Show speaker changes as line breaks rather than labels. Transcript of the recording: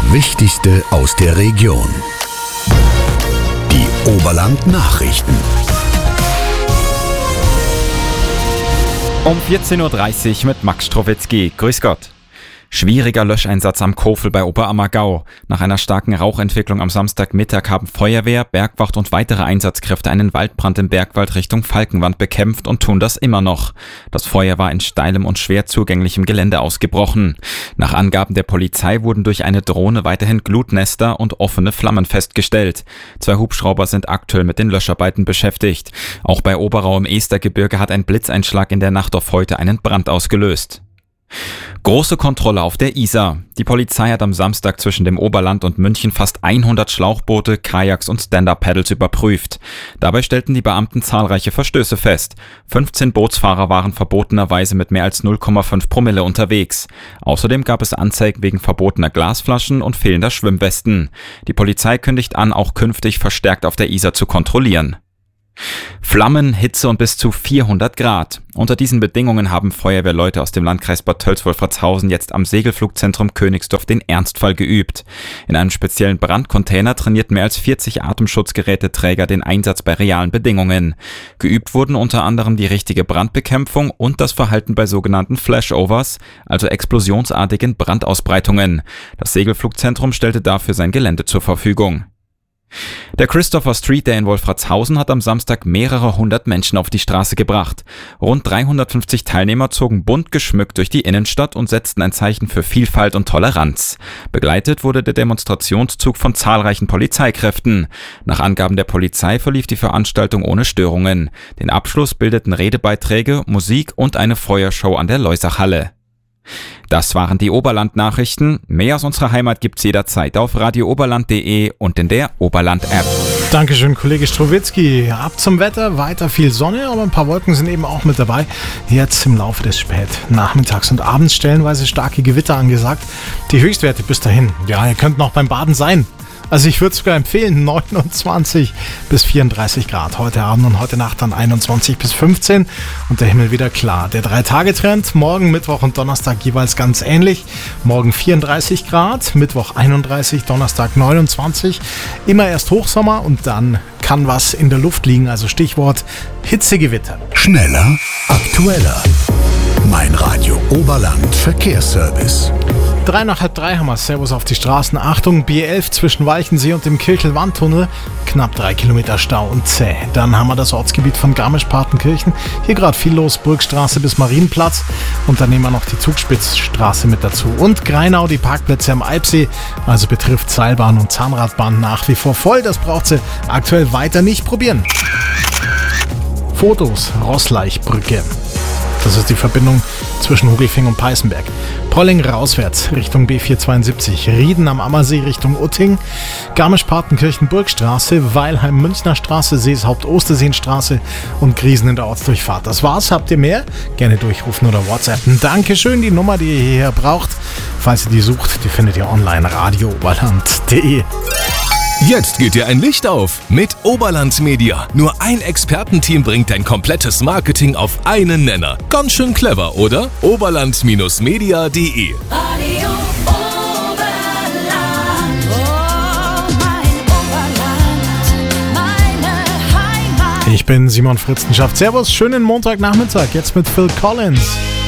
Wichtigste aus der Region. Die Oberland-Nachrichten.
Um 14.30 Uhr mit Max Strowitzki. Grüß Gott. Schwieriger Löscheinsatz am Kofel bei Oberammergau. Nach einer starken Rauchentwicklung am Samstagmittag haben Feuerwehr, Bergwacht und weitere Einsatzkräfte einen Waldbrand im Bergwald Richtung Falkenwand bekämpft und tun das immer noch. Das Feuer war in steilem und schwer zugänglichem Gelände ausgebrochen. Nach Angaben der Polizei wurden durch eine Drohne weiterhin Glutnester und offene Flammen festgestellt. 2 Hubschrauber sind aktuell mit den Löscharbeiten beschäftigt. Auch bei Oberau im Estergebirge hat ein Blitzeinschlag in der Nacht auf heute einen Brand ausgelöst. Große Kontrolle auf der Isar. Die Polizei hat am Samstag zwischen dem Oberland und München fast 100 Schlauchboote, Kajaks und Stand-Up-Paddles überprüft. Dabei stellten die Beamten zahlreiche Verstöße fest. 15 Bootsfahrer waren verbotenerweise mit mehr als 0,5 Promille unterwegs. Außerdem gab es Anzeigen wegen verbotener Glasflaschen und fehlender Schwimmwesten. Die Polizei kündigt an, auch künftig verstärkt auf der Isar zu kontrollieren. Flammen, Hitze und bis zu 400 Grad. Unter diesen Bedingungen haben Feuerwehrleute aus dem Landkreis Bad Tölz-Wolfratshausen jetzt am Segelflugzentrum Königsdorf den Ernstfall geübt. In einem speziellen Brandcontainer trainierten mehr als 40 Atemschutzgeräteträger den Einsatz bei realen Bedingungen. Geübt wurden unter anderem die richtige Brandbekämpfung und das Verhalten bei sogenannten Flashovers, also explosionsartigen Brandausbreitungen. Das Segelflugzentrum stellte dafür sein Gelände zur Verfügung. Der Christopher Street Day in Wolfratshausen hat am Samstag mehrere hundert Menschen auf die Straße gebracht. Rund 350 Teilnehmer zogen bunt geschmückt durch die Innenstadt und setzten ein Zeichen für Vielfalt und Toleranz. Begleitet wurde der Demonstrationszug von zahlreichen Polizeikräften. Nach Angaben der Polizei verlief die Veranstaltung ohne Störungen. Den Abschluss bildeten Redebeiträge, Musik und eine Feuershow an der Leusachhalle. Das waren die Oberland-Nachrichten. Mehr aus unserer Heimat gibt's jederzeit auf radiooberland.de und in der Oberland-App.
Dankeschön, Kollege Strowitzki. Ab zum Wetter, weiter viel Sonne, aber ein paar Wolken sind eben auch mit dabei. Jetzt im Laufe des Spätnachmittags und abends stellenweise starke Gewitter angesagt. Die Höchstwerte bis dahin, ja, ihr könnt noch beim Baden sein. Also ich würde sogar empfehlen, 29 bis 34 Grad. Heute Abend und heute Nacht dann 21 bis 15 und der Himmel wieder klar. Der 3-Tage-Trend, morgen, Mittwoch und Donnerstag jeweils ganz ähnlich. Morgen 34 Grad, Mittwoch 31, Donnerstag 29. Immer erst Hochsommer und dann kann was in der Luft liegen. Also Stichwort Hitzegewitter.
Schneller, aktueller. Mein Radio Oberland Verkehrsservice.
3:30 haben wir. Servus auf die Straßen. Achtung, B11 zwischen Walchensee und dem Kirchel-Wandtunnel. Knapp 3 Kilometer Stau und zäh. Dann haben wir das Ortsgebiet von Garmisch-Partenkirchen. Hier gerade viel los. Burgstraße bis Marienplatz. Und dann nehmen wir noch die Zugspitzstraße mit dazu. Und Greinau, die Parkplätze am Alpsee. Also betrifft Seilbahn und Zahnradbahn nach wie vor voll. Das braucht sie aktuell weiter nicht probieren. Fotos. Rosleichbrücke. Das ist die Verbindung zwischen Hogelfing und Peißenberg. Polling rauswärts Richtung B472. Rieden am Ammersee Richtung Utting. Garmisch-Partenkirchen Burgstraße. Weilheim Münchner Straße. Seeshaupt Osterseenstraße. Und Griesen in der Ortsdurchfahrt. Das war's. Habt ihr mehr? Gerne durchrufen oder WhatsAppen. Dankeschön. Die Nummer, die ihr hierher braucht, falls ihr die sucht, die findet ihr online. radiooberland.de.
Jetzt geht dir ein Licht auf mit Oberland Media. Nur ein Expertenteam bringt dein komplettes Marketing auf einen Nenner. Ganz schön clever, oder? Oberland-media.de.
Radio Oberland, oh mein Oberland, meine Heimat.
Ich bin Simon Fritzenschaft. Servus, schönen Montagnachmittag. Jetzt mit Phil Collins.